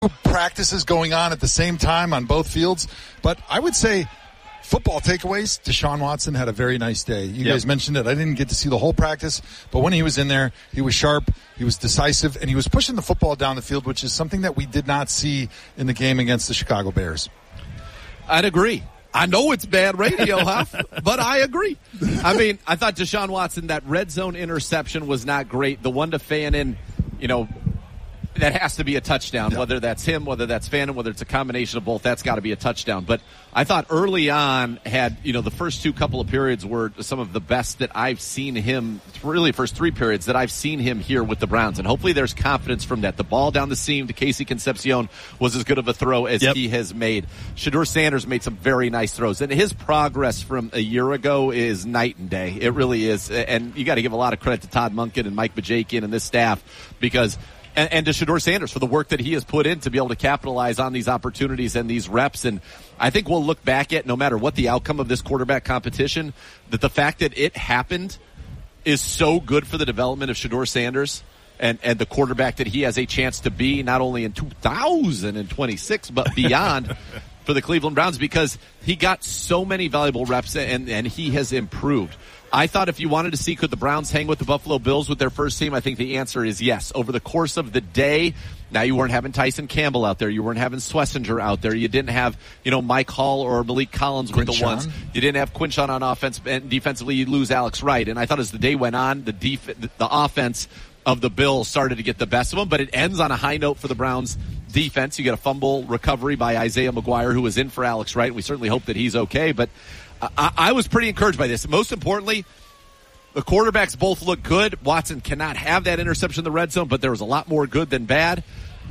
practices going on at the same time on both fields. But I would say football takeaways, Deshaun Watson had a very nice day. You guys mentioned it. I didn't get to see the whole practice, but when he was in there, he was sharp, he was decisive, and he was pushing the football down the field, which is something that we did not see in the game against the Chicago Bears. I'd agree. I know it's bad radio, Huff, but I agree. I mean, I thought Deshaun Watson, that red zone interception was not great. The one to Fannin, that has to be a touchdown, whether that's him, whether that's Fannin, whether it's a combination of both, that's got to be a touchdown. But I thought early on the first two couple of periods were some of the best that I've seen him, really first three periods that I've seen him here with the Browns. And hopefully there's confidence from that. The ball down the seam to Casey Concepcion was as good of a throw as he has made. Shedeur Sanders made some very nice throws. And his progress from a year ago is night and day. It really is. And you got to give a lot of credit to Todd Monken and Mike Bajakian and this staff because and to Shedeur Sanders for the work that he has put in to be able to capitalize on these opportunities and these reps. And I think we'll look back at, no matter what the outcome of this quarterback competition, that the fact that it happened is so good for the development of Shedeur Sanders and the quarterback that he has a chance to be not only in 2026 but beyond for the Cleveland Browns, because he got so many valuable reps and he has improved. I thought if you wanted to see could the Browns hang with the Buffalo Bills with their first team, I think the answer is yes. Over the course of the day, now you weren't having Tyson Campbell out there. You weren't having Schlesinger out there. You didn't have, Mike Hall or Malik Collins with the ones. You didn't have Quinshon on offense, and defensively you lose Alex Wright. And I thought as the day went on, the offense of the Bills started to get the best of them, but it ends on a high note for the Browns defense. You get a fumble recovery by Isaiah McGuire, who was in for Alex Wright. We certainly hope that he's okay, but I was pretty encouraged by this. Most importantly, the quarterbacks both look good. Watson cannot have that interception in the red zone, but there was a lot more good than bad.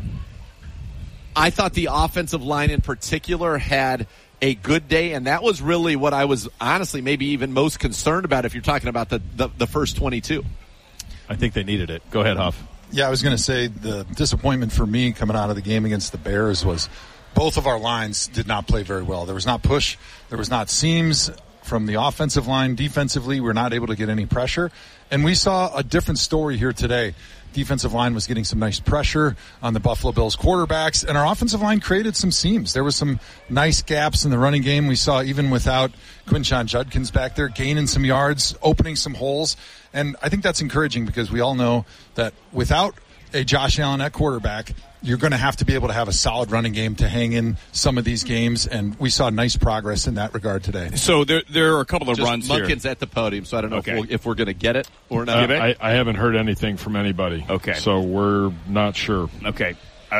I thought the offensive line in particular had a good day, and that was really what I was honestly maybe even most concerned about if you're talking about the first 22. I think they needed it. Go ahead, Huff. Yeah, I was going to say the disappointment for me coming out of the game against the Bears was both of our lines did not play very well. There was not push. There was not seams from the offensive line. Defensively, we were not able to get any pressure. And we saw a different story here today. Defensive line was getting some nice pressure on the Buffalo Bills quarterbacks, and our offensive line created some seams. There was some nice gaps in the running game. We saw even without Quinshon Judkins back there gaining some yards, opening some holes. And I think that's encouraging because we all know that without a Josh Allen at quarterback, you're going to have to be able to have a solid running game to hang in some of these games, and we saw nice progress in that regard today. So there are a couple of runs here. Munkin's at the podium, so I don't know if we're going to get it or not. I haven't heard anything from anybody. Okay. So we're not sure. Okay.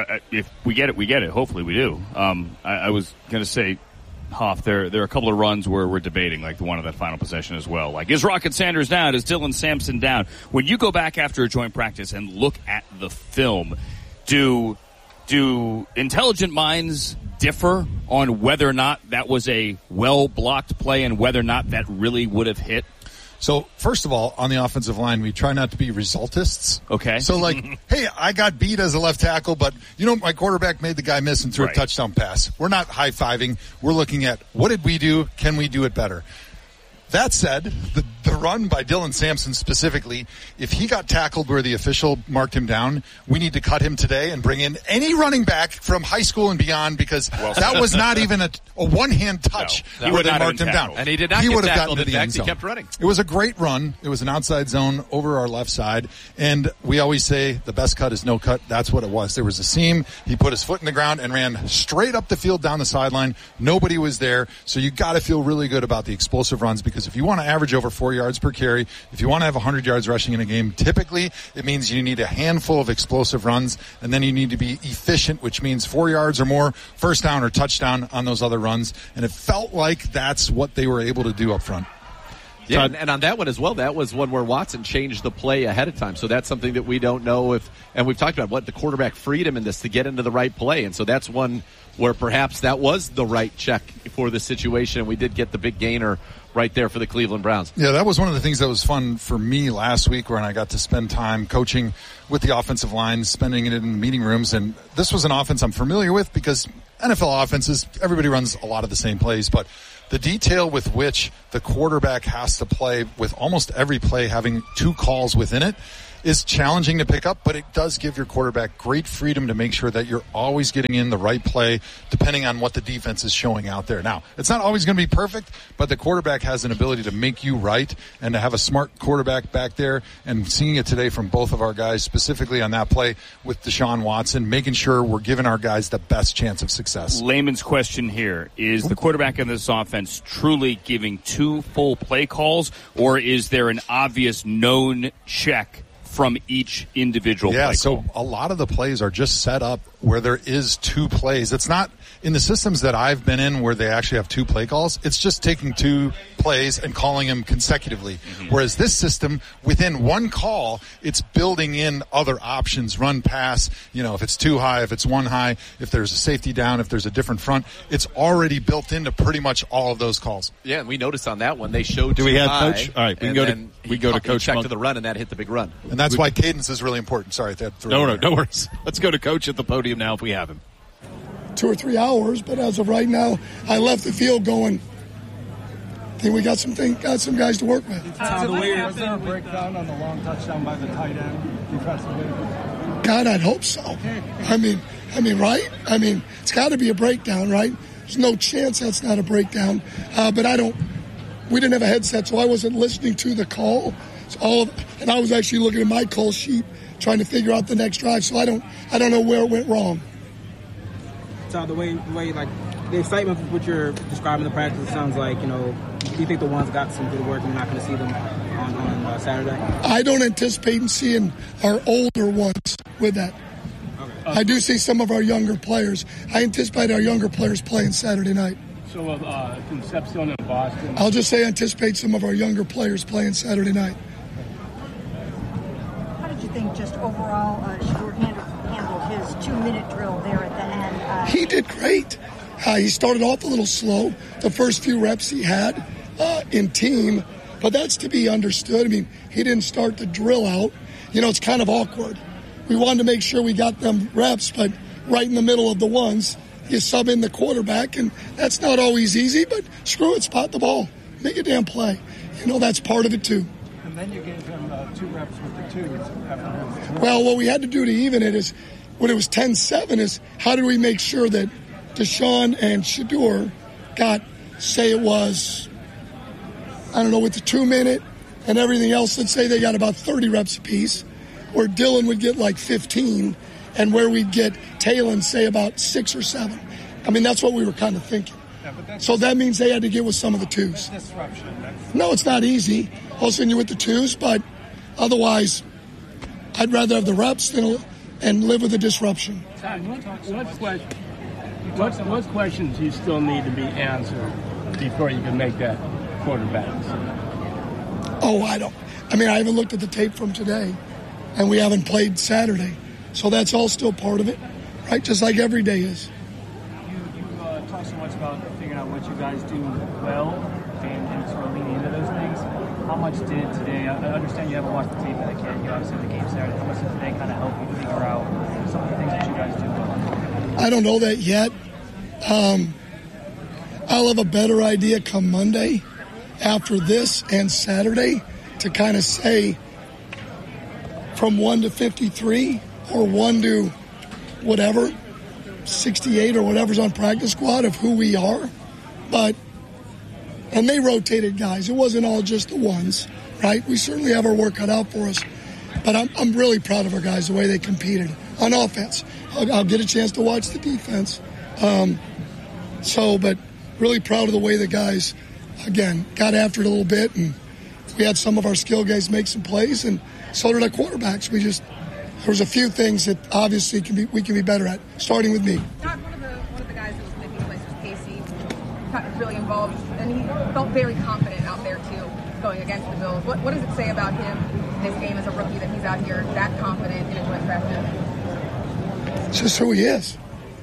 If we get it, we get it. Hopefully we do. I was going to say, Hoff, there are a couple of runs where we're debating, like the one of that final possession as well. Like, is Rocket Sanders down? Is Dylan Sampson down? When you go back after a joint practice and look at the film, do intelligent minds differ on whether or not that was a well-blocked play and whether or not that really would have hit? So, first of all, on the offensive line, we try not to be resultists. Okay. So, hey, I got beat as a left tackle, but, my quarterback made the guy miss and threw a touchdown pass. We're not high-fiving. We're looking at what did we do? Can we do it better? That said, the run by Dylan Sampson specifically, if he got tackled where the official marked him down, we need to cut him today and bring in any running back from high school and beyond because that was not even a one-hand touch where they marked him down. And he did not get tackled. In fact, he kept running. It was a great run. It was an outside zone over our left side. And we always say the best cut is no cut. That's what it was. There was a seam. He put his foot in the ground and ran straight up the field down the sideline. Nobody was there. So you got to feel really good about the explosive runs because if you want to average over 4 yards per carry, if you want to have 100 yards rushing in a game, typically it means you need a handful of explosive runs, and then you need to be efficient, which means 4 yards or more, first down or touchdown on those other runs. And it felt like that's what they were able to do up front. Yeah, and on that one as well, that was one where Watson changed the play ahead of time. So that's something that we don't know if, and we've talked about what the quarterback freedom in this to get into the right play. And so that's one where perhaps that was the right check for the situation. And we did get the big gainer right there for the Cleveland Browns. Yeah, that was one of the things that was fun for me last week when I got to spend time coaching with the offensive line, spending it in the meeting rooms. And this was an offense I'm familiar with because NFL offenses, everybody runs a lot of the same plays, but the detail with which the quarterback has to play with almost every play having two calls within it, is challenging to pick up, but it does give your quarterback great freedom to make sure that you're always getting in the right play depending on what the defense is showing out there. Now, it's not always going to be perfect, but the quarterback has an ability to make you right, and to have a smart quarterback back there, and seeing it today from both of our guys, specifically on that play with Deshaun Watson, making sure we're giving our guys the best chance of success. Layman's question here, is the quarterback in this offense truly giving 2 full play calls, or is there an obvious known check from each individual play call? So a lot of the plays are just set up where there is 2 plays. It's not in the systems that I've been in where they actually have 2 play calls. It's just taking 2 plays and calling them consecutively. Mm-hmm. Whereas this system, within 1 call, it's building in other options, run, pass, if it's 2 high, if it's 1 high, if there's a safety down, if there's a different front, it's already built into pretty much all of those calls. Yeah, and we noticed on that one, they showed Do we have high, Coach? All right, we go to Coach check Monk. to the run, and that hit the big run. And that's why cadence is really important. Sorry. No worries. Let's go to Coach at the podium now if we have him. 2 or 3 hours, but as of right now, I left the field going, I think we got some guys to work with. Was there a breakdown on the long touchdown by the tight end defensively? God, I'd hope so. I mean, right? It's got to be a breakdown, right? There's no chance that's not a breakdown. But we didn't have a headset, so I wasn't listening to the call. And I was actually looking at my call sheet, trying to figure out the next drive. So I don't know where it went wrong. So the way like the excitement of what you're describing the practice, it sounds like, do you think the ones got some good work and we're not going to see them on Saturday? I don't anticipate seeing our older ones with that. Okay. I do see some of our younger players. I anticipate our younger players playing Saturday night. So Concepcion and Boston. I'll just say anticipate some of our younger players playing Saturday night. How did you think just overall Shedeur handled his 2-minute drill there at the end? He did great. He started off a little slow, the first few reps he had in team, but that's to be understood. He didn't start the drill out. It's kind of awkward. We wanted to make sure we got them reps, but right in the middle of the ones, you sub in the quarterback, and that's not always easy, but screw it, spot the ball. Make a damn play. That's part of it too. And then you gave him 2 reps with the 2s afterwards. Well, what we had to do to even it is, when it was 10-7, is how did we make sure that Deshaun and Shedeur got, say it was, with the 2-minute and everything else, let's say they got about 30 reps apiece, where Dylan would get like 15, and where we'd get Talon, say, about 6 or 7. That's what we were kind of thinking. Yeah, so that means they had to get with some of the 2s. Disruption. No, it's not easy. I'll send you with the 2s, but otherwise, I'd rather have the reps and live with the disruption. What questions do you still need to be answered before you can make that quarterback decision? Oh, I haven't looked at the tape from today, and we haven't played Saturday. So that's all still part of it, right? Just like every day is. You talk so much about figuring out what you guys do well and sort of leaning into those things. How much did today, I understand you haven't watched the tape yet, you obviously have the game Saturday. How much did today kind of help you figure out some of the things that you guys do well? I don't know that yet. I'll have a better idea come Monday after this and Saturday to kind of say from 1 to 53 or 1 to whatever, 68 or whatever's on practice squad of who we are. And they rotated guys. It wasn't all just the ones, right? We certainly have our work cut out for us. But I'm really proud of our guys, the way they competed on offense. I'll get a chance to watch the defense. But really proud of the way the guys, again, got after it a little bit. And we had some of our skill guys make some plays, and so did our quarterbacks. There was a few things that obviously we can be better at, starting with me. One of the guys that was making plays was Casey, kind of really involved, and he felt very confident out there too, going against the Bills. What does it say about him in his game as a rookie that he's out here that confident in a joint practice? It's just who he is.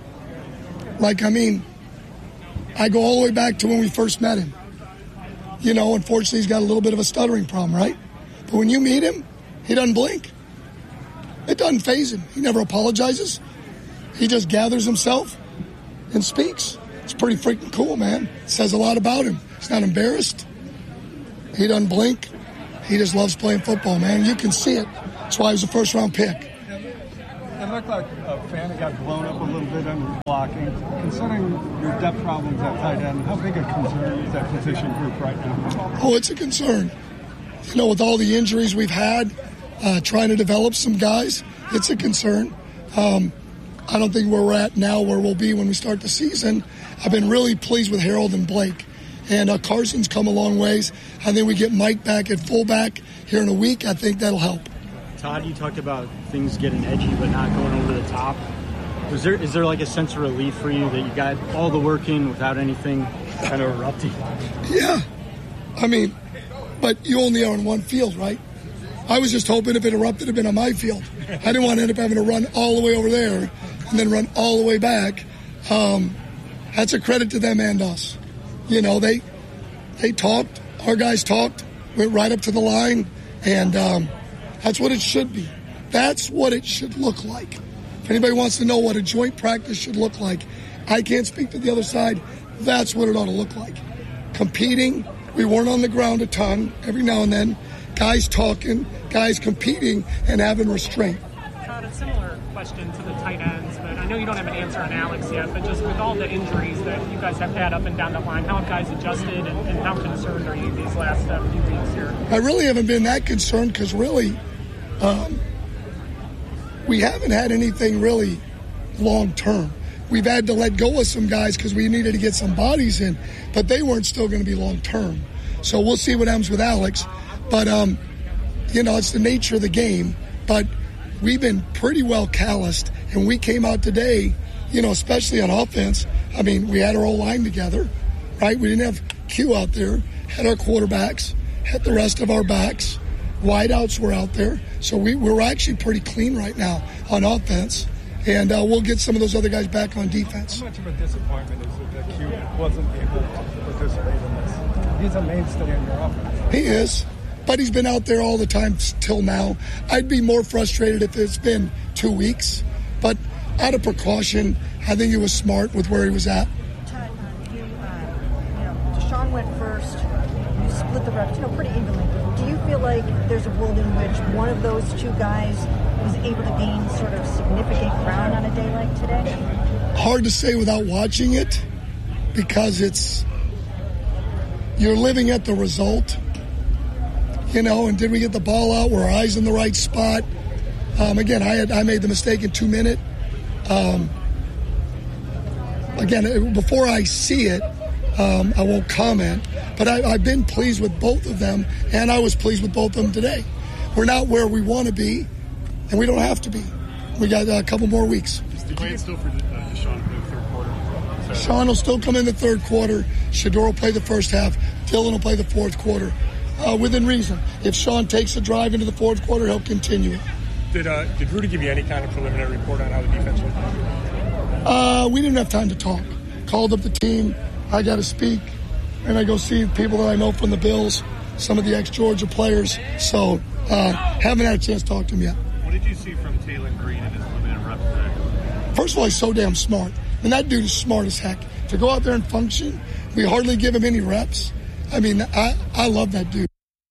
I go all the way back to when we first met him. Unfortunately, he's got a little bit of a stuttering problem, right? But when you meet him, he doesn't blink. It doesn't faze him. He never apologizes. He just gathers himself and speaks. It's pretty freaking cool, man. It says a lot about him. He's not embarrassed. He doesn't blink. He just loves playing football, man. You can see it. That's why he was a first-round pick. It looked like Fanta got blown up a little bit under blocking. Considering your depth problems at tight end, how big a concern is that position group right now? Oh, it's a concern. With all the injuries we've had, trying to develop some guys, it's a concern. I don't think where we're at now where we'll be when we start the season. I've been really pleased with Harold and Blake. And Carson's come a long ways. I think we get Mike back at fullback here in a week. I think that'll help. Todd, you talked about things getting edgy but not going over the top. Is there like a sense of relief for you that you got all the work in without anything kind of erupting? Yeah. But you only are on one field, right? I was just hoping if it erupted, it had been on my field. I didn't want to end up having to run all the way over there and then run all the way back. That's a credit to them and us. They talked. Our guys talked, went right up to the line, and that's what it should be. That's what it should look like. If anybody wants to know what a joint practice should look like, I can't speak to the other side. That's what it ought to look like. Competing. We weren't on the ground a ton every now and then. Guys talking, guys competing, and having restraint. Todd, a similar question to the tight ends, but I know you don't have an answer on Alex yet, but just with all the injuries that you guys have had up and down the line, how have guys adjusted, and how concerned are you these last few weeks here? I really haven't been that concerned because really we haven't had anything really long-term. We've had to let go of some guys because we needed to get some bodies in, but they weren't still going to be long-term. So we'll see what happens with Alex. But, it's the nature of the game. But we've been pretty well calloused. And we came out today, especially on offense. We had our whole line together, right? We didn't have Q out there. Had our quarterbacks. Had the rest of our backs. Wideouts were out there. So we're actually pretty clean right now on offense. And we'll get some of those other guys back on defense. How much of a disappointment is it that Q wasn't able to participate in this? He's a mainstay in your offense. He is. But he's been out there all the time till now. I'd be more frustrated if it's been 2 weeks. But out of precaution, I think he was smart with where he was at. Todd, Deshaun went first. You split the reps, pretty evenly. Do you feel like there's a world in which one of those two guys was able to gain sort of significant ground on a day like today? Hard to say without watching it because you're living at the result. And did we get the ball out? Were our eyes in the right spot? Again, I made the mistake in 2 minutes. Again, before I see it, I won't comment. But I've been pleased with both of them, and I was pleased with both of them today. We're not where we want to be, and we don't have to be. We got a couple more weeks. Did you wait still for Deshaun in the third quarter? Sean will still come in the third quarter. Shedeur will play the first half. Dylan will play the fourth quarter. Within reason. If Sean takes a drive into the fourth quarter, he'll continue it. Did Rudy give you any kind of preliminary report on how the defense looked? We didn't have time to talk. Called up the team. I got to speak. And I go see people that I know from the Bills, some of the ex-Georgia players. So haven't had a chance to talk to him yet. What did you see from Taylor Green in his limited reps today? First of all, he's so damn smart. And that dude is smart as heck. To go out there and function, we hardly give him any reps. I love that dude.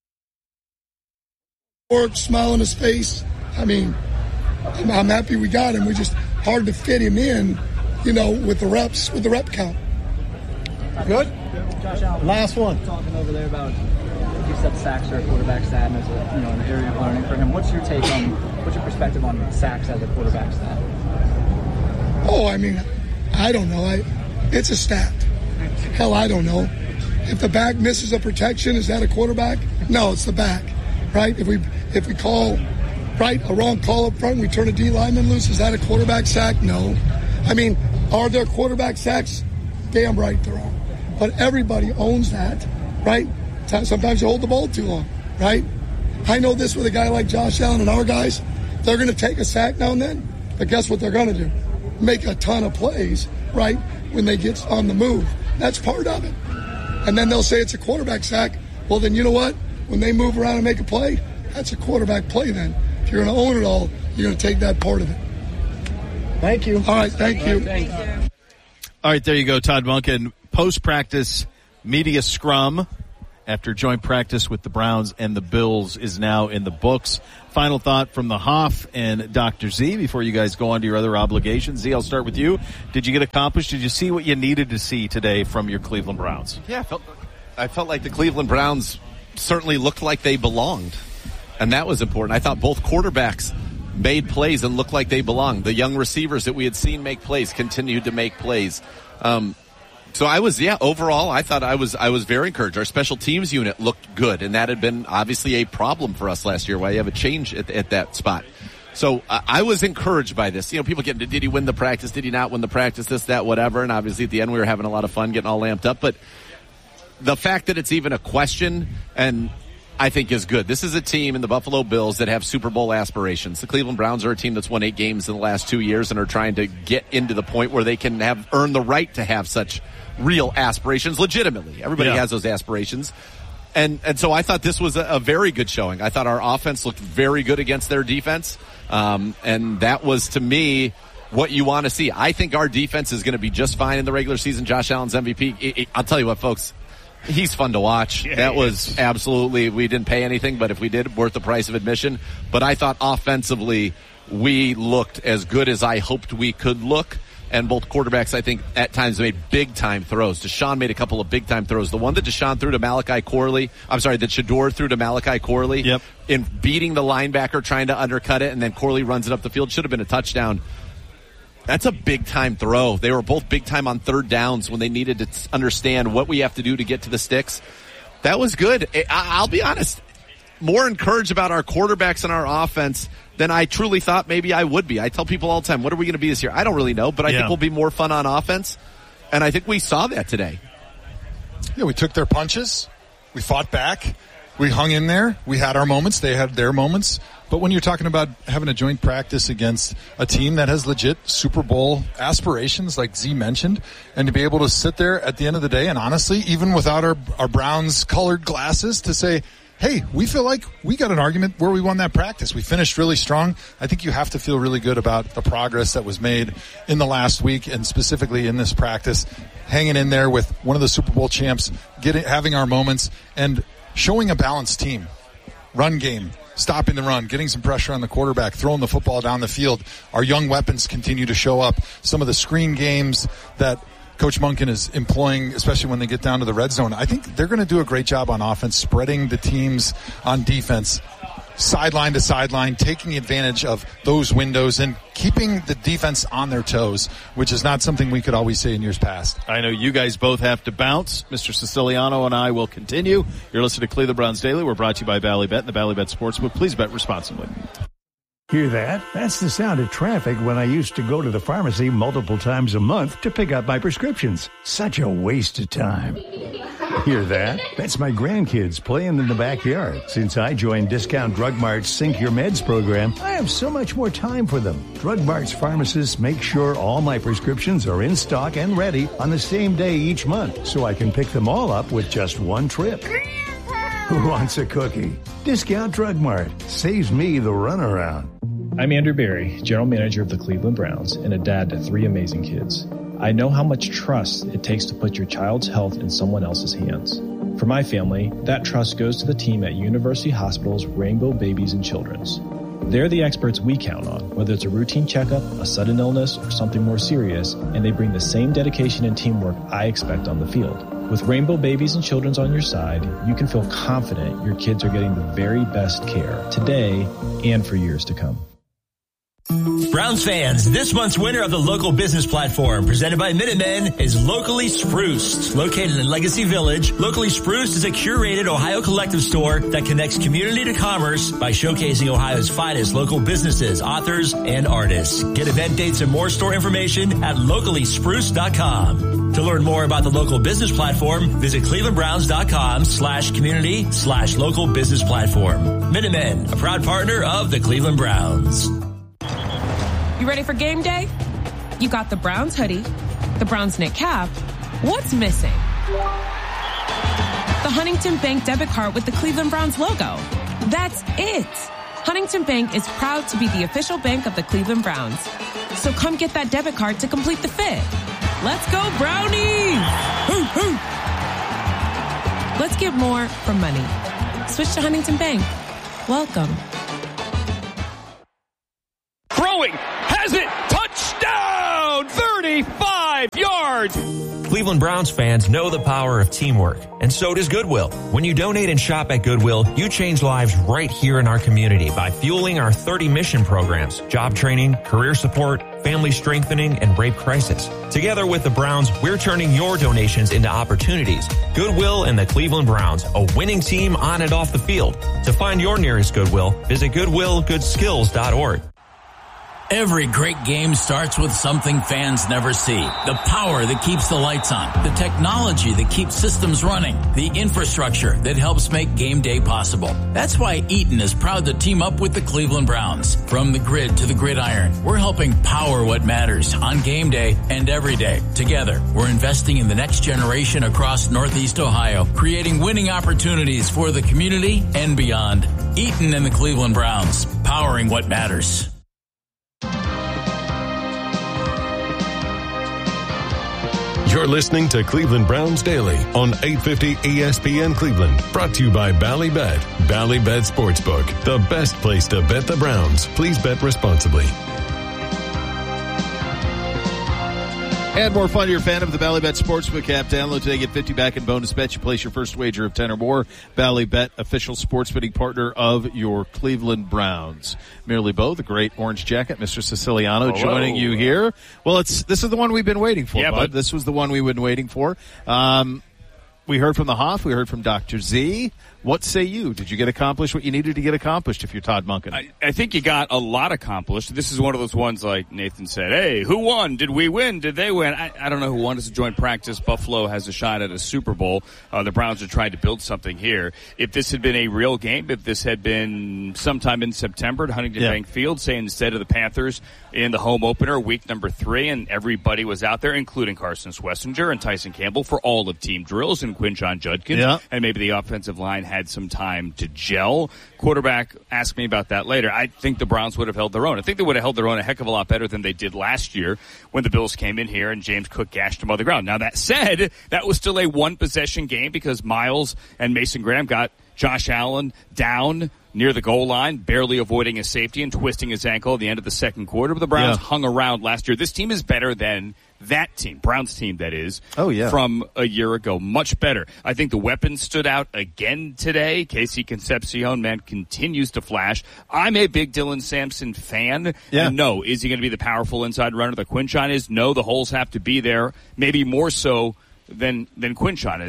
Work, smile on his face. I'm happy we got him. We just hard to fit him in, with the reps, with the rep count. Good? Josh Allen. Last one. Talking over there about you said sacks are a quarterback stat and as an area of learning for him. What's your perspective on sacks as a quarterback stat? Oh, I don't know. It's a stat. Hell, I don't know. If the back misses a protection, is that a quarterback? No, it's the back, right? If we call a wrong call up front and we turn a D lineman loose, is that a quarterback sack? No. Are there quarterback sacks? Damn right there are. But everybody owns that, right? Sometimes you hold the ball too long, right? I know this with a guy like Josh Allen and our guys. They're going to take a sack now and then, but guess what they're going to do? Make a ton of plays, right, when they get on the move. That's part of it. And then they'll say it's a quarterback sack. Well, then you know what? When they move around and make a play, that's a quarterback play then. If you're going to own it all, you're going to take that part of it. Thank you. All right, thank you. Thank you. All right, there you go, Todd Monken. Post-practice media scrum. after joint practice with the Browns and the Bills is now in the books. Final thought from the Hoff and Dr. Z before you guys go on to your other obligations. Z, I'll start with you. Did you get accomplished? Did you see what you needed to see today from your Cleveland Browns? Yeah, I felt like the Cleveland Browns certainly looked like they belonged, and that was important. I thought both quarterbacks made plays and looked like they belonged. The young receivers that we had seen make plays continued to make plays. So overall, I thought I was very encouraged. Our special teams unit looked good, and that had been obviously a problem for us last year, why you have a change at that spot. So I was encouraged by this. You know, people get into, did he win the practice? Did he not win the practice? This, that, whatever. And obviously at the end we were having a lot of fun getting all amped up. But the fact that it's even a question, and I think is good. This is a team in the Buffalo Bills that have Super Bowl aspirations. The Cleveland Browns are a team that's won 8 games in the last 2 years and are trying to get into the point where they can earn the right to have such real aspirations legitimately. Everybody has those aspirations. And so I thought this was a very good showing. I thought our offense looked very good against their defense. And that was, to me, what you want to see. I think our defense is going to be just fine in the regular season. Josh Allen's MVP. I'll tell you what, folks. He's fun to watch. That was absolutely, we didn't pay anything, but if we did, worth the price of admission. But I thought offensively, we looked as good as I hoped we could look. And both quarterbacks, I think, at times made big-time throws. Deshaun made a couple of big-time throws. The one that Deshaun threw to Malachi Corley, that Shedeur threw to Malachi Corley, in beating the linebacker, trying to undercut it, and then Corley runs it up the field, should have been a touchdown. That's a big-time throw. They were both big-time on third downs when they needed to understand what we have to do to get to the sticks. That was good. I'll be honest, more encouraged about our quarterbacks and our offense than I truly thought maybe I would be. I tell people all the time, what are we going to be this year? I don't really know, but I think we'll be more fun on offense, and I think we saw that today. Yeah, we took their punches. We fought back. We hung in there. We had our moments. They had their moments. But when you're talking about having a joint practice against a team that has legit Super Bowl aspirations, like Z mentioned, and to be able to sit there at the end of the day and honestly, even without our Browns colored glasses, to say, hey, we feel like we got an argument where we won that practice. We finished really strong. I think you have to feel really good about the progress that was made in the last week and specifically in this practice, hanging in there with one of the Super Bowl champs, having our moments, and showing a balanced team. Run game, stopping the run, getting some pressure on the quarterback, throwing the football down the field. Our young weapons continue to show up. Some of the screen games that Coach Monken is employing, especially when they get down to the red zone, I think they're going to do a great job on offense, spreading the teams on defense, sideline to sideline, taking advantage of those windows and keeping the defense on their toes, which is not something we could always say in years past. I know you guys both have to bounce. Mr. Siciliano and I will continue. You're listening to Cleveland Browns Daily. We're brought to you by Bally Bet and the Bally Bet Sportsbook. Please bet responsibly. Hear that? That's the sound of traffic when I used to go to the pharmacy multiple times a month to pick up my prescriptions. Such a waste of time. Hear that? That's my grandkids playing in the backyard. Since I joined Discount Drug Mart's Sync Your Meds program, I have so much more time for them. Drug Mart's pharmacists make sure all my prescriptions are in stock and ready on the same day each month, so I can pick them all up with just one trip. Who wants a cookie? Discount Drug Mart saves me the runaround. I'm Andrew Berry, General Manager of the Cleveland Browns and a dad to 3 amazing kids. I know how much trust it takes to put your child's health in someone else's hands. For my family, that trust goes to the team at University Hospital's Rainbow Babies and Children's. They're the experts we count on, whether it's a routine checkup, a sudden illness, or something more serious, and they bring the same dedication and teamwork I expect on the field. With Rainbow Babies and Children's on your side, you can feel confident your kids are getting the very best care today and for years to come. Browns fans, this month's winner of the Local Business Platform, presented by Minutemen, is Locally Spruced. Located in Legacy Village, Locally Spruced is a curated Ohio collective store that connects community to commerce by showcasing Ohio's finest local businesses, authors, and artists. Get event dates and more store information at locallyspruced.com. To learn more about the Local Business Platform, visit clevelandbrowns.com/community/local business platform. Minutemen, a proud partner of the Cleveland Browns. You ready for game day? You got the Browns hoodie, the Browns knit cap. What's missing? The Huntington Bank debit card with the Cleveland Browns logo. That's it. Huntington Bank is proud to be the official bank of the Cleveland Browns. So come get that debit card to complete the fit. Let's go Brownies! Hoo, hoo. Let's Let's get more for money. Switch to Huntington Bank. Welcome. Throwing, has it, touchdown, 35 yards. Cleveland Browns fans know the power of teamwork, and so does Goodwill. When you donate and shop at Goodwill, you change lives right here in our community by fueling our 30 mission programs: job training, career support, family strengthening, and rape crisis. Together with the Browns, we're turning your donations into opportunities. Goodwill and the Cleveland Browns, a winning team on and off the field. To find your nearest Goodwill, visit goodwillgoodskills.org. Every great game starts with something fans never see. The power that keeps the lights on, the technology that keeps systems running, the infrastructure that helps make game day possible. That's why Eaton is proud to team up with the Cleveland Browns. From the grid to the gridiron, we're helping power what matters on game day and every day. Together, we're investing in the next generation across Northeast Ohio, creating winning opportunities for the community and beyond. Eaton and the Cleveland Browns, powering what matters. You're listening to Cleveland Browns Daily on 850 ESPN Cleveland. Brought to you by Ballybet. Ballybet Sportsbook, the best place to bet the Browns. Please bet responsibly. Add more fun to your fan of the Ballybet Sportsbook app. Download today, get 50 back in bonus bets. You place your first wager of 10 or more. Ballybet, official sports betting partner of your Cleveland Browns. Merely Bo, the great orange jacket, Mr. Siciliano, hello, joining you here. Well, this is the one we've been waiting for, bud. This was the one we've been waiting for. We heard from the Hoff. We heard from Dr. Z. What say you? Did you get accomplished what you needed to get accomplished if you're Todd Monken? I think you got a lot accomplished. This is one of those ones like Nathan said, hey, who won? Did we win? Did they win? I don't know who won. It's a joint practice. Buffalo has a shot at a Super Bowl. The Browns are trying to build something here. If this had been a real game, if this had been sometime in September at Huntington Bank Field, say instead of the Panthers in the home opener, week number 3, and everybody was out there, including Carson Schlesinger and Tyson Campbell for all of team drills and Quinshon Judkins, and maybe the offensive line had some time to gel. Quarterback, ask me about that later. I think the Browns would have held their own. I think they would have held their own a heck of a lot better than they did last year when the Bills came in here and James Cook gashed them on the ground. Now, that said, that was still a one-possession game because Miles and Mason Graham got Josh Allen down near the goal line, barely avoiding a safety and twisting his ankle at the end of the second quarter. But the Browns hung around last year. This team is better than that team, Browns team, that is, from a year ago. Much better. I think the weapons stood out again today. Casey Concepcion, man, continues to flash. I'm a big Dylan Sampson fan. And no, is he going to be the powerful inside runner that Quinshon is? No, the holes have to be there, maybe more so than Quinshon,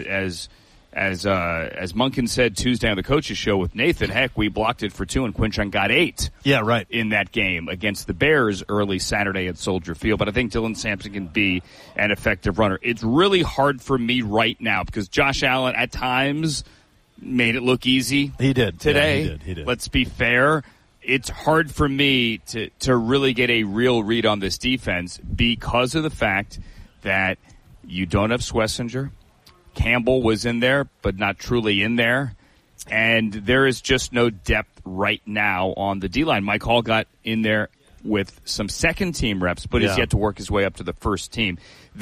as Monken said Tuesday on the coaches show with Nathan. Heck, we blocked it for 2 and Quinshon got 8. Yeah, right. In that game against the Bears early Saturday at Soldier Field. But I think Dylan Sampson can be an effective runner. It's really hard for me right now because Josh Allen at times made it look easy. He did. Today. Yeah, he did. Let's be fair. It's hard for me to really get a real read on this defense because of the fact that you don't have Schlesinger. Campbell was in there, but not truly in there. And there is just no depth right now on the D-line. Mike Hall got in there with some second-team reps, but he's yet to work his way up to the first team.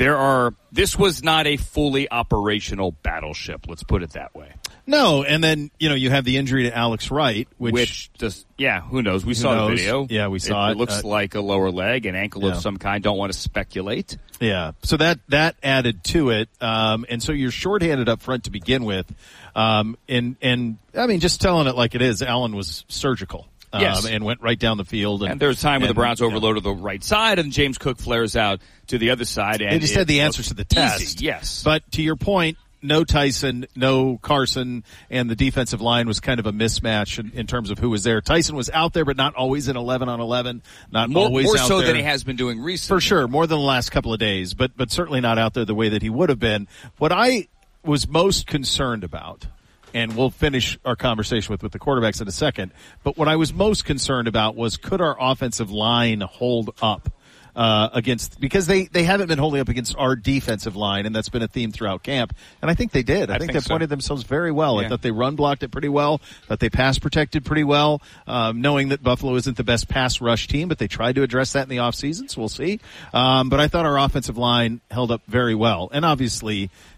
This was not a fully operational battleship, let's put it that way. No, and then, you have the injury to Alex Wright, which just, who knows? We saw the video. Yeah, we saw it. It looks like a lower leg, an ankle of some kind. Don't want to speculate. Yeah, so that added to it. And so you're shorthanded up front to begin with. And I mean, just telling it like it is, Allen was surgical. And went right down the field. And there was time when the Browns overloaded the right side, and James Cook flares out to the other side. And they just had the answers to the test. Easy, yes. But to your point, no Tyson, no Carson, and the defensive line was kind of a mismatch in terms of who was there. Tyson was out there, but not always in 11-on-11. Always more out so there. than he has been doing recently. For sure, more than the last couple of days, but certainly not out there the way that he would have been. What I was most concerned about, and we'll finish our conversation with the quarterbacks in a second, but what I was most concerned about was could our offensive line hold up because they haven't been holding up against our defensive line, and that's been a theme throughout camp. And I think they did. I think they pointed themselves very well. I thought they run blocked it pretty well, that they pass protected pretty well, knowing that Buffalo isn't the best pass rush team, but they tried to address that in the offseason, so we'll see. But I thought our offensive line held up very well. And obviously,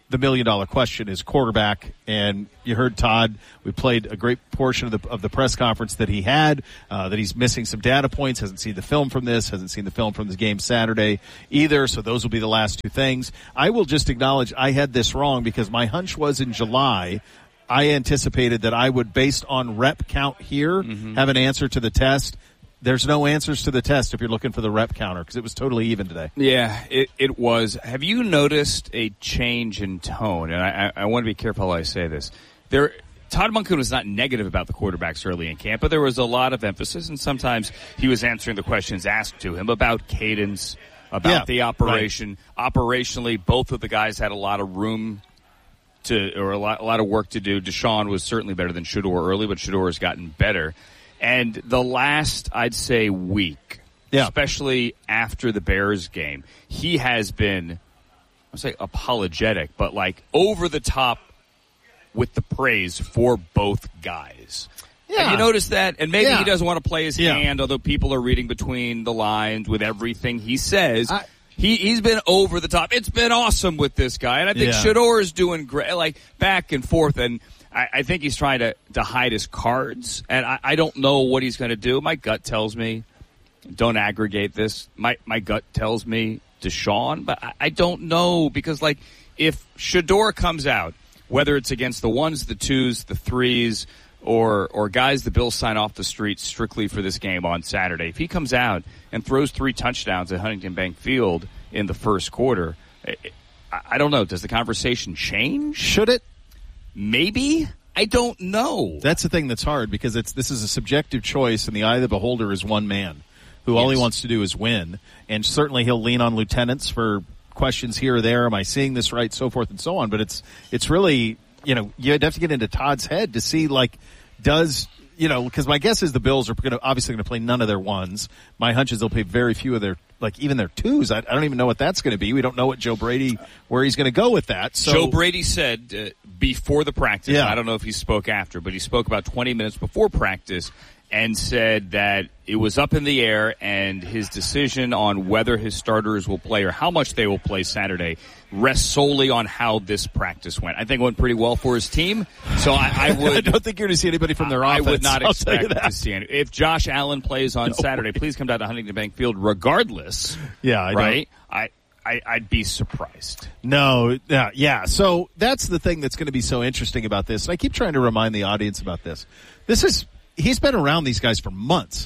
the million-dollar question is quarterback, and you heard Todd. We played a great portion of the press conference that he had, that he's missing some data points, hasn't seen the film from this, hasn't seen the film from the game Saturday either, so those will be the last two things. I will just acknowledge I had this wrong because my hunch was in July, I anticipated that I would, based on rep count here, have an answer to the test. There's no answers to the test if you're looking for the rep counter because it was totally even today. Yeah, it was. Have you noticed a change in tone? And I want to be careful how I say this. Todd Monken was not negative about the quarterbacks early in camp, but there was a lot of emphasis, and sometimes he was answering the questions asked to him about cadence, about the operation. Right. Operationally, both of the guys had a lot of room or a lot of work to do. Deshaun was certainly better than Shedeur early, but Shedeur has gotten better. And the last, I'd say, week, especially after the Bears game, he has been, I'll say apologetic, but like over the top with the praise for both guys. Yeah. Have you noticed that? And maybe he doesn't want to play his hand, although people are reading between the lines with everything he says. He's been over the top. It's been awesome with this guy. And I think Shedeur is doing great, like back and forth. And I think he's trying to hide his cards, and I don't know what he's going to do. My gut tells me, don't aggregate this. My gut tells me Deshaun, but I don't know because, like, if Shedeur comes out, whether it's against the ones, the twos, the threes, or guys the Bills sign off the street strictly for this game on Saturday, if he comes out and throws 3 touchdowns at Huntington Bank Field in the first quarter, I don't know. Does the conversation change? Should it? Maybe. I don't know. That's the thing that's hard because this is a subjective choice, and the eye of the beholder is one man who all he wants to do is win. And certainly he'll lean on lieutenants for questions here or there. Am I seeing this right? So forth and so on. But it's really, you'd have to get into Todd's head to see, like, because my guess is the Bills are obviously going to play none of their ones. My hunch is they'll play very few of even their twos. I don't even know what that's going to be. We don't know what Joe Brady, where he's going to go with that. So Joe Brady said before the practice, I don't know if he spoke after, but he spoke about 20 minutes before practice and said that it was up in the air and his decision on whether his starters will play or how much they will play Saturday rests solely on how this practice went. I think it went pretty well for his team, so I would. I don't think you're going to see anybody from their offense. I would not expect to see any. If Josh Allen plays on Saturday, please come down to Huntington Bank Field regardless. Yeah, right? I'd be surprised. No, yeah. So that's the thing that's going to be so interesting about this. And I keep trying to remind the audience about this. He's been around these guys for months.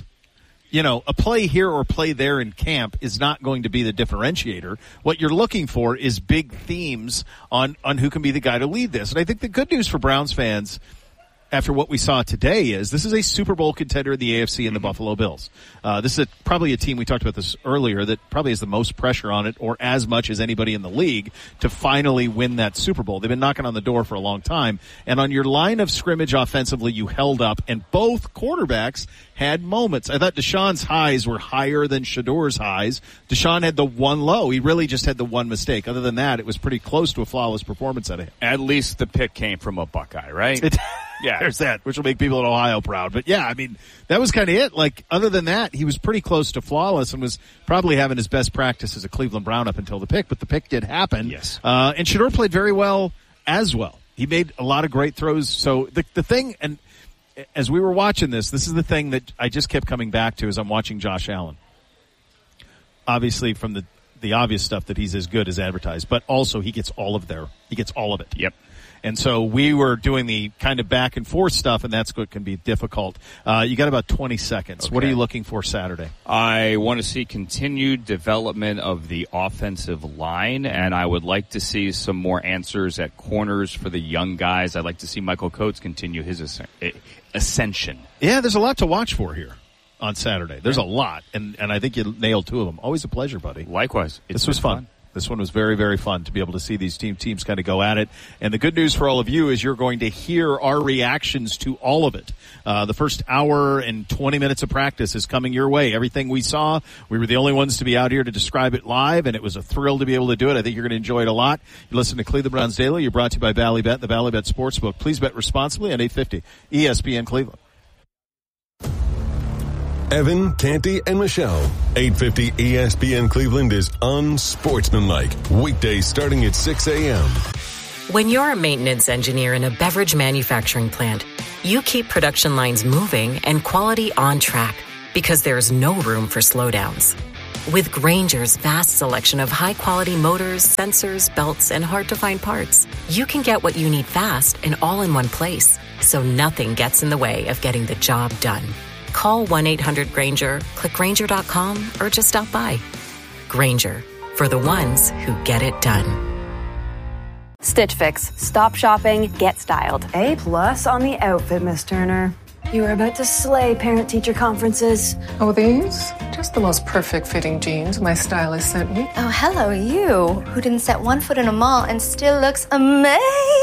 A play here or play there in camp is not going to be the differentiator. What you're looking for is big themes on who can be the guy to lead this. And I think the good news for Browns fans after what we saw today is this is a Super Bowl contender in the AFC and the Buffalo Bills. This is probably a team, we talked about this earlier, that probably has the most pressure on it, or as much as anybody in the league, to finally win that Super Bowl. They've been knocking on the door for a long time. And on your line of scrimmage offensively, you held up, and both quarterbacks had moments. I thought Deshaun's highs were higher than Shedeur's highs. Deshaun had the one low. He really just had the one mistake. Other than that, it was pretty close to a flawless performance out of him. At least the pick came from a Buckeye, right? Yeah, there's that, which will make people in Ohio proud. But yeah, I mean, that was kind of it. Like, other than that, he was pretty close to flawless and was probably having his best practice as a Cleveland Brown up until the pick. But the pick did happen. Yes. And Shedeur played very well as well. He made a lot of great throws. So the thing, and as we were watching this is the thing that I just kept coming back to as I'm watching Josh Allen. Obviously, from the obvious stuff that he's as good as advertised, but also he gets all of it. Yep. And so we were doing the kind of back and forth stuff, and that's what can be difficult. You got about 20 seconds. Okay. What are you looking for Saturday? I want to see continued development of the offensive line, and I would like to see some more answers at corners for the young guys. I'd like to see Michael Coates continue his ascension. Yeah, there's a lot to watch for here on Saturday. There's a lot, and I think you nailed 2 of them. Always a pleasure, buddy. Likewise. This was fun. This one was very, very fun to be able to see these teams kind of go at it. And the good news for all of you is you're going to hear our reactions to all of it. The first hour and 20 minutes of practice is coming your way. Everything we saw, we were the only ones to be out here to describe it live, and it was a thrill to be able to do it. I think you're going to enjoy it a lot. You listen to Cleveland Browns Daily. You're brought to you by Bally Bet, the Bally Bet Sportsbook. Please bet responsibly on 850 ESPN Cleveland. Evan, Canty, and Michelle. 850 ESPN Cleveland is unsportsmanlike. Weekdays starting at 6 a.m. When you're a maintenance engineer in a beverage manufacturing plant, you keep production lines moving and quality on track because there's no room for slowdowns. With Grainger's vast selection of high-quality motors, sensors, belts, and hard-to-find parts, you can get what you need fast and all in one place, so nothing gets in the way of getting the job done. Call 1-800-GRAINGER, click Grainger.com, or just stop by. Grainger, for the ones who get it done. Stitch Fix. Stop shopping, get styled. A+ on the outfit, Miss Turner. You were about to slay parent-teacher conferences. Oh, these? Just the most perfect fitting jeans my stylist sent me. Oh, hello, you, who didn't set one foot in a mall and still looks amazing.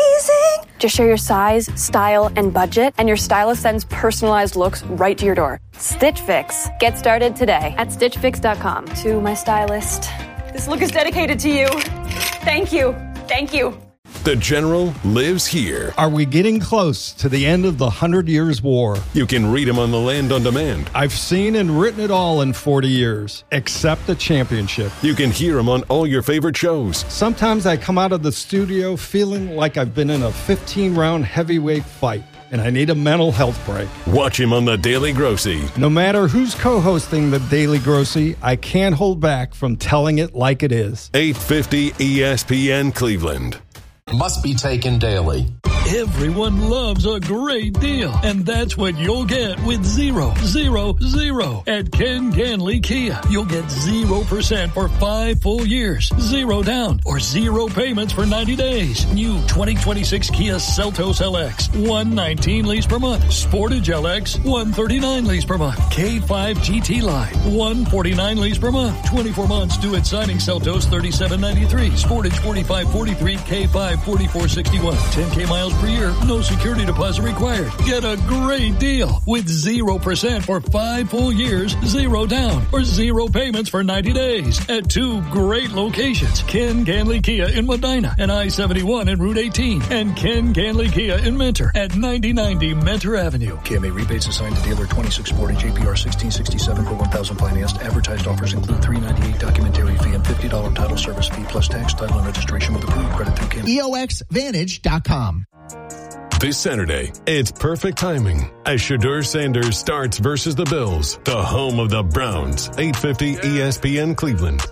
Just share your size, style, and budget, and your stylist sends personalized looks right to your door. Stitch Fix. Get started today at StitchFix.com. To my stylist. This look is dedicated to you. Thank you. Thank you. The General lives here. Are we getting close to the end of the 100 Years' War? You can read him on The Land on Demand. I've seen and written it all in 40 years, except the championship. You can hear him on all your favorite shows. Sometimes I come out of the studio feeling like I've been in a 15-round heavyweight fight, and I need a mental health break. Watch him on The Daily Grossy. No matter who's co-hosting The Daily Grossy, I can't hold back from telling it like it is. 850 ESPN Cleveland. Must be taken daily. Everyone loves a great deal, and that's what you'll get with 0, 0, 0 at Ken Ganley Kia. You'll get 0% for 5 full years, 0 down, or 0 payments for 90 days. New 2026 Kia Seltos LX, $119 lease per month. Sportage LX, $139 lease per month. K5 GT Line, $149 lease per month. 24 months due at signing. Seltos $37.93. Sportage $45.43. K5 $44.61. 10K miles per year. No security deposit required. Get a great deal with 0% for 5 full years, 0 down, or 0 payments for 90 days at 2 great locations. Ken Ganley Kia in Medina and I-71 and Route 18, and Ken Ganley Kia in Mentor at 9090 Mentor Avenue. KMA rebates assigned to dealer 26 Sporting JPR 1667 per 1,000 financed. Advertised offers include $398 documentary fee and $50 title service fee plus tax, title, and registration with approved credit through KMA. EOXVantage.com. This Saturday, it's perfect timing as Shedeur Sanders starts versus the Bills, the home of the Browns. 850 ESPN Cleveland.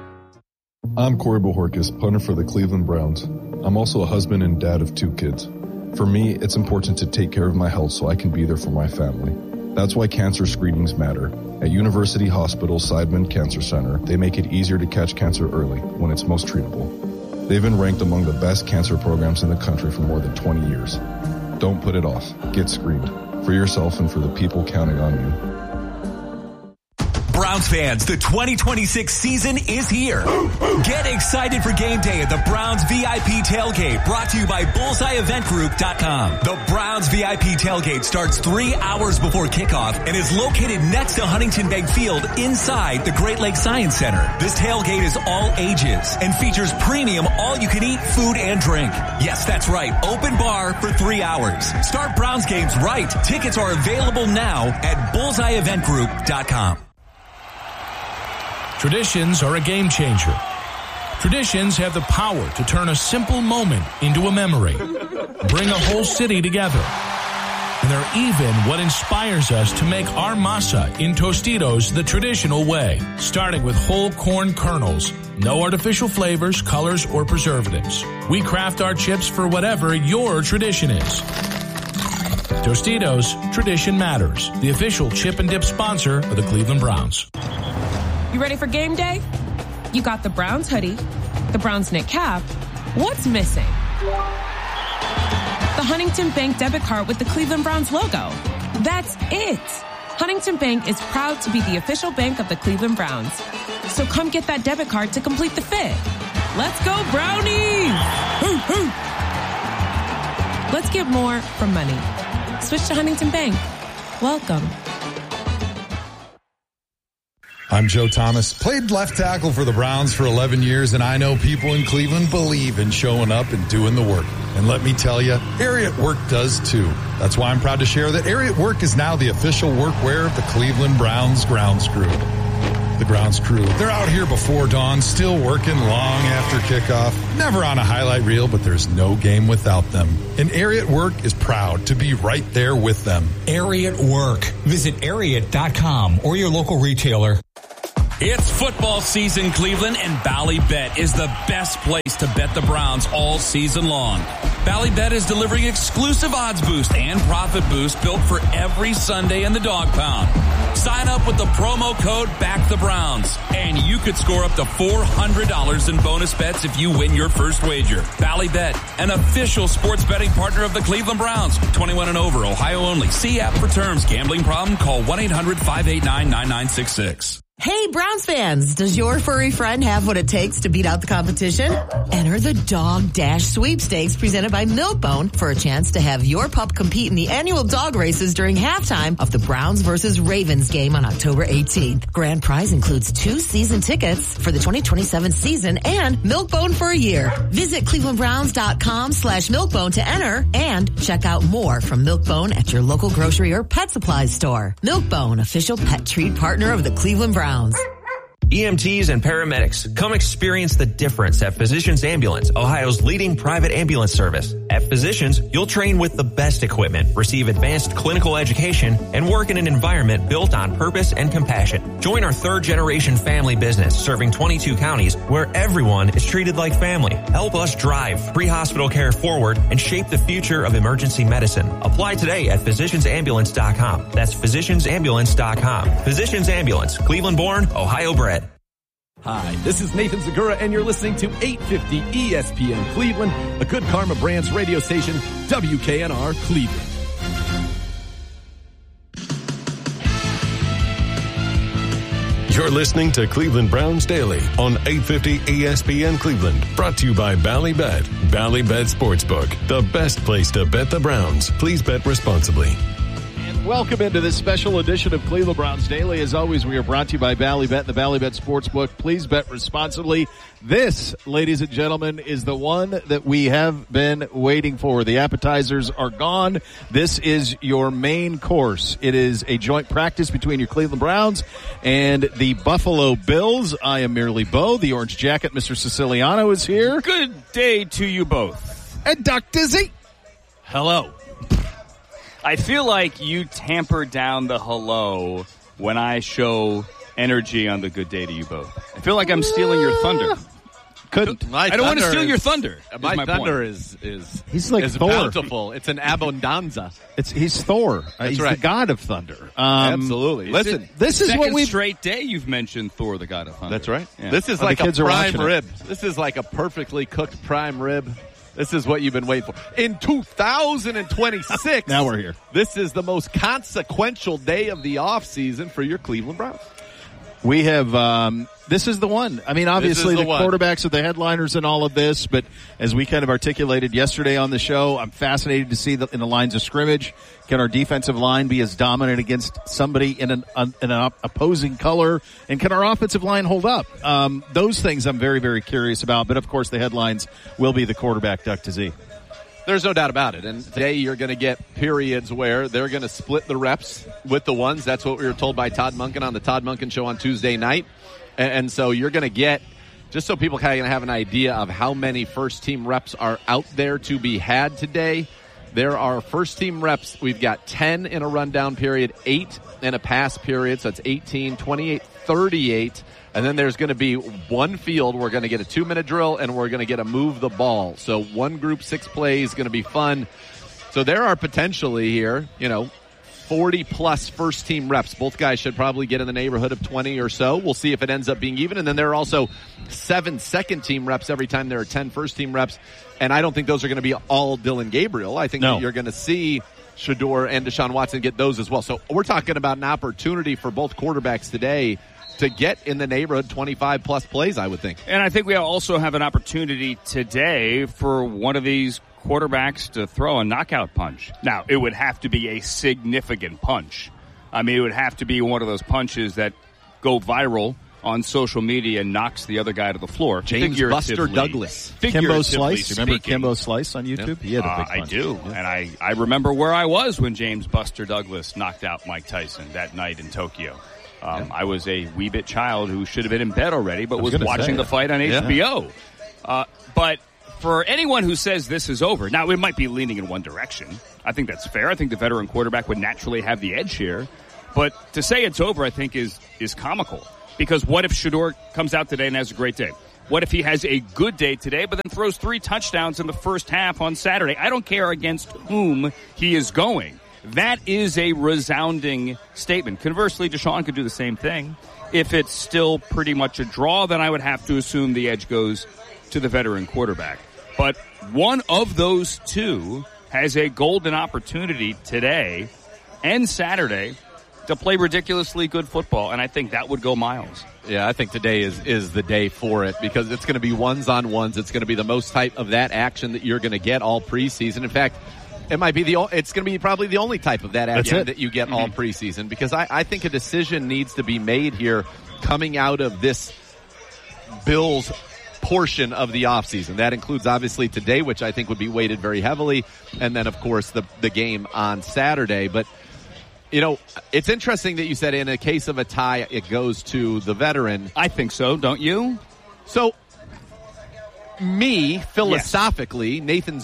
I'm Corey Bojorquez, punter for the Cleveland Browns. I'm also a husband and dad of 2 kids. For me, it's important to take care of my health so I can be there for my family. That's why cancer screenings matter. At University Hospital Seidman Cancer Center, they make it easier to catch cancer early when it's most treatable. They've been ranked among the best cancer programs in the country for more than 20 years. Don't put it off. Get screened. For yourself and for the people counting on you. Browns fans, the 2026 season is here. Get excited for game day at the Browns VIP Tailgate, brought to you by BullseyeEventGroup.com. The Browns VIP Tailgate starts 3 hours before kickoff and is located next to Huntington Bank Field inside the Great Lakes Science Center. This tailgate is all ages and features premium all-you-can-eat food and drink. Yes, that's right. Open bar for 3 hours. Start Browns games right. Tickets are available now at BullseyeEventGroup.com. Traditions are a game changer. Traditions have the power to turn a simple moment into a memory, bring a whole city together. And they're even what inspires us to make our masa in Tostitos the traditional way, starting with whole corn kernels, no artificial flavors, colors, or preservatives. We craft our chips for whatever your tradition is. Tostitos, tradition matters. The official chip and dip sponsor of the Cleveland Browns. You ready for game day? You got the Browns hoodie, the Browns knit cap. What's missing? The Huntington Bank debit card with the Cleveland Browns logo. That's it. Huntington Bank is proud to be the official bank of the Cleveland Browns. So come get that debit card to complete the fit. Let's go, Brownies! Hoo, hoo. Let's get more from money. Switch to Huntington Bank. Welcome. I'm Joe Thomas, played left tackle for the Browns for 11 years, and I know people in Cleveland believe in showing up and doing the work. And let me tell you, Ariat Work does too. That's why I'm proud to share that Ariat Work is now the official workwear of the Cleveland Browns grounds crew. The Browns crew. They're out here before dawn, still working long after kickoff. Never on a highlight reel, but there's no game without them. And Ariat Work is proud to be right there with them. Ariat Work. Visit Ariat.com or your local retailer. It's football season, Cleveland, and Ballybet is the best place to bet the Browns all season long. Ballybet is delivering exclusive odds boost and profit boost built for every Sunday in the dog pound. Sign up with the promo code BackTheBrowns, and you could score up to $400 in bonus bets if you win your first wager. Ballybet, an official sports betting partner of the Cleveland Browns. 21 and over, Ohio only. See app for terms. Gambling problem? Call 1-800-589-9966. Hey, Browns fans, does your furry friend have what it takes to beat out the competition? Enter the Dog Dash Sweepstakes presented by Milk-Bone for a chance to have your pup compete in the annual dog races during halftime of the Browns versus Ravens game on October 18th. Grand prize includes 2 season tickets for the 2027 season and Milk-Bone for a year. Visit clevelandbrowns.com/Milk-Bone to enter and check out more from Milk-Bone at your local grocery or pet supplies store. Milk-Bone, official pet treat partner of the Cleveland Browns. EMTs and paramedics, come experience the difference at Physicians Ambulance, Ohio's leading private ambulance service. At Physicians, you'll train with the best equipment, receive advanced clinical education, and work in an environment built on purpose and compassion. Join our third-generation family business serving 22 counties where everyone is treated like family. Help us drive pre-hospital care forward and shape the future of emergency medicine. Apply today at physiciansambulance.com. That's physiciansambulance.com. Physicians Ambulance, Cleveland-born, Ohio bred. Hi, this is Nathan Zagura, and you're listening to 850 ESPN Cleveland, a Good Karma Brands radio station, WKNR Cleveland. You're listening to Cleveland Browns Daily on 850 ESPN Cleveland, brought to you by Ballybet. Ballybet Sportsbook, the best place to bet the Browns. Please bet responsibly. Welcome into this special edition of Cleveland Browns Daily. As always, we are brought to you by Ballybet, the Ballybet Sportsbook. Please bet responsibly. This, ladies and gentlemen, is the one that we have been waiting for. The appetizers are gone. This is your main course. It is a joint practice between your Cleveland Browns and the Buffalo Bills. I am merely Bo. The orange jacket, Mr. Siciliano, is here. Good day to you both. And Dr. Z. Hello. I feel like you tamper down the hello when I show energy on the good day to you both. I feel like I'm stealing your thunder. I don't want to steal your thunder. My thunder is he's like Thor. Bountiful. It's an abundanza. He's Thor. He's right. The god of thunder. Absolutely. Listen, this is what we straight day you've mentioned Thor, the god of thunder. That's right. Yeah. This is like a prime rib. This is like a perfectly cooked prime rib. This is what you've been waiting for. In 2026, now we're here. This is the most consequential day of the offseason for your Cleveland Browns. We have, this is the one. I mean, obviously the quarterbacks are the headliners in all of this, but as we kind of articulated yesterday on the show, I'm fascinated to see in the lines of scrimmage, can our defensive line be as dominant against somebody in an opposing color, and can our offensive line hold up? Those things I'm very, very curious about, but of course the headlines will be the quarterback, Duck to Z. There's no doubt about it. And today you're going to get periods where they're going to split the reps with the ones. That's what we were told by Todd Monken on the Todd Monken Show on Tuesday night. And so you're going to get, just so people kind of have an idea of how many first-team reps are out there to be had today, there are first-team reps. We've got 10 in a rundown period, 8 in a pass period, so it's 18, 28, 38. And then there's going to be one field. We're going to get a 2-minute drill, and we're going to get a move the ball. So one group, 6 plays, going to be fun. So there are potentially here, 40-plus first-team reps. Both guys should probably get in the neighborhood of 20 or so. We'll see if it ends up being even. And then there are also 7 second-team reps every time there are 10 first-team reps. And I don't think those are going to be all Dylan Gabriel. I think that you're going to see Shedeur and Deshaun Watson get those as well. So we're talking about an opportunity for both quarterbacks today to get in the neighborhood 25-plus plays, I would think. And I think we also have an opportunity today for one of these quarterbacks to throw a knockout punch. Now, it would have to be a significant punch. I mean, it would have to be one of those punches that go viral on social media and knocks the other guy to the floor. James Buster Douglas. Kimbo Slice. Remember Kimbo Slice on YouTube? Yeah. He had a big punch. I do. Yeah. And I remember where I was when James Buster Douglas knocked out Mike Tyson that night in Tokyo. I was a wee bit child who should have been in bed already, but was watching the fight on HBO. But for anyone who says this is over, now it might be leaning in one direction. I think that's fair. I think the veteran quarterback would naturally have the edge here. But to say it's over, I think, is comical. Because what if Shedeur comes out today and has a great day? What if he has a good day today, but then throws 3 touchdowns in the first half on Saturday? I don't care against whom he is going. That is a resounding statement. Conversely, Deshaun could do the same thing. If it's still pretty much a draw, then I would have to assume the edge goes to the veteran quarterback. But one of those two has a golden opportunity today and Saturday to play ridiculously good football, and I think that would go miles. Yeah, I think today is the day for it because it's going to be ones-on-ones. It's going to be the most type of that action that you're going to get all preseason. In fact, it's going to be probably the only type of that action that you get all preseason because I think a decision needs to be made here coming out of this Bills portion of the offseason. That includes obviously today, which I think would be weighted very heavily, and then of course the game on Saturday. But you know, it's interesting that you said in a case of a tie, it goes to the veteran. I think so, don't you? So, philosophically, yes. Nathan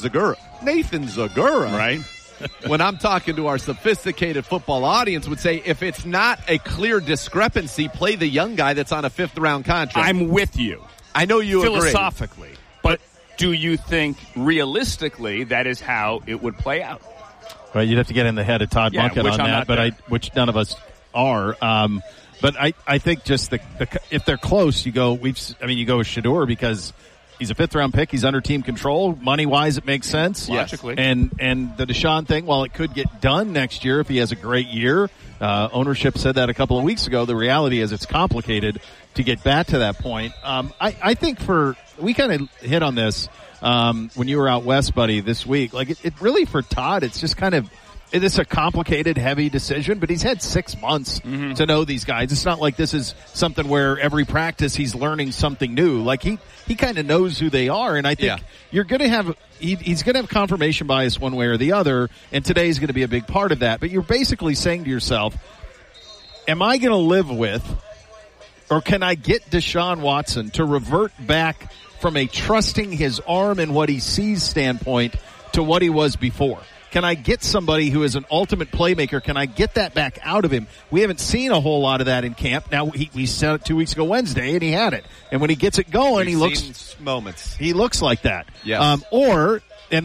Zagura, right? When I'm talking to our sophisticated football audience, would say if it's not a clear discrepancy, play the young guy that's on a 5th-round contract. I'm with you. I know you philosophically, agree. But do you think realistically that is how it would play out? Well, you'd have to get in the head of Todd Monken on that, which none of us are. But I think just if they're close, you go with Shedeur because he's a 5th-round pick. He's under team control. Money-wise, it makes sense. Logically. And the Deshaun thing, while it could get done next year if he has a great year, ownership said that a couple of weeks ago. The reality is it's complicated to get back to that point. I think we kind of hit on this when you were out west, buddy, this week. Like it really for Todd, it's just kind of it's a complicated, heavy decision, but he's had 6 months to know these guys. It's not like this is something where every practice he's learning something new. Like he kind of knows who they are, and I think you're going to have he's going to have confirmation bias one way or the other, and today's going to be a big part of that. But you're basically saying to yourself, am I going to live with, or can I get Deshaun Watson to revert back from a trusting his arm and what he sees standpoint to what he was before? Can I get somebody who is an ultimate playmaker? Can I get that back out of him? We haven't seen a whole lot of that in camp. Now, we said it 2 weeks ago Wednesday, and he had it. And when he gets it going, he looks like that. Yes. Or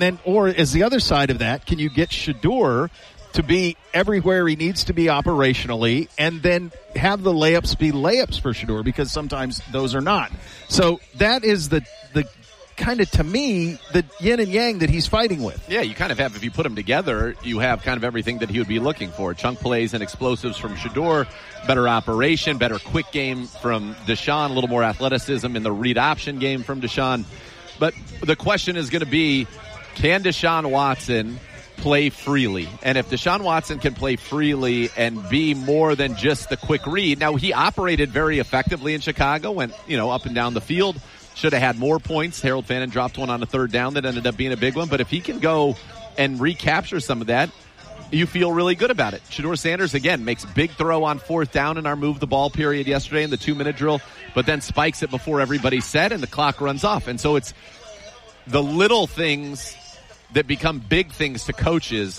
as the other side of that, can you get Shedeur to be everywhere he needs to be operationally and then have the layups be layups for Shedeur because sometimes those are not. So that is the kind of, to me, the yin and yang that he's fighting with. Yeah, you kind of have, if you put them together, you have kind of everything that he would be looking for. Chunk plays and explosives from Shedeur, better operation, better quick game from Deshaun, a little more athleticism in the read option game from Deshaun. But the question is going to be, can Deshaun Watson play freely? And if Deshaun Watson can play freely and be more than just the quick read, now he operated very effectively in Chicago, went, up and down the field. Should have had more points. Harold Fannin dropped one on a 3rd down that ended up being a big one. But if he can go and recapture some of that, you feel really good about it. Shedeur Sanders, again, makes big throw on 4th down in our move the ball period yesterday in the 2-minute drill, but then spikes it before everybody's set and the clock runs off. And so it's the little things that become big things to coaches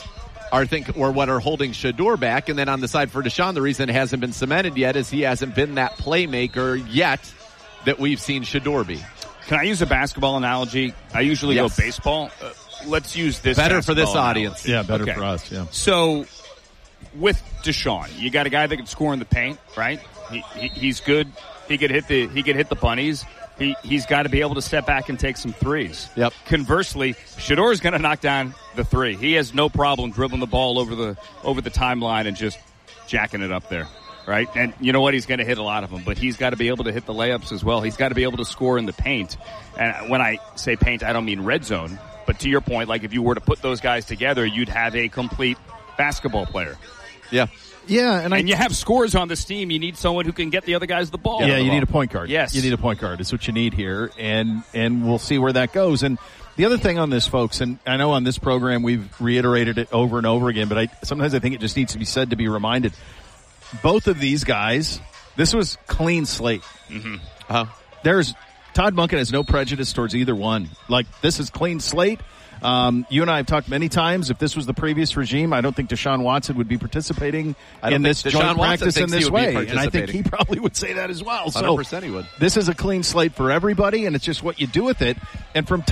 or what are holding Shedeur back. And then on the side for Deshaun, the reason it hasn't been cemented yet is he hasn't been that playmaker yet that we've seen Shedeur be. Can I use a basketball analogy? I usually go baseball. Let's use this. Better for this audience. Yeah, better for us. Yeah. So with Deshaun, you got a guy that can score in the paint, right? He's good. He could hit the bunnies. He's got to be able to step back and take some threes. Yep. Conversely, Shedeur is going to knock down the three. He has no problem dribbling the ball over the timeline and just jacking it up there. Right? And you know what? He's going to hit a lot of them, but he's got to be able to hit the layups as well. He's got to be able to score in the paint. And when I say paint, I don't mean red zone. But to your point, like if you were to put those guys together, you'd have a complete basketball player. Yeah. Yeah. And you have scores on this team. You need someone who can get the other guys the ball. Yeah, you need a point guard. Yes. You need a point guard. It's what you need here. And we'll see where that goes. And the other thing on this, folks, and I know on this program we've reiterated it over and over again, but sometimes I think it just needs to be said to be reminded. both of these guys, this was clean slate. Mm-hmm. Todd Monken has no prejudice towards either one. Like, this is clean slate. You and I have talked many times. If this was the previous regime, I don't think Deshaun Watson would be participating in this joint practice in this way. And I think he probably would say that as well. 100% he would. This is a clean slate for everybody, and it's just what you do with it. And from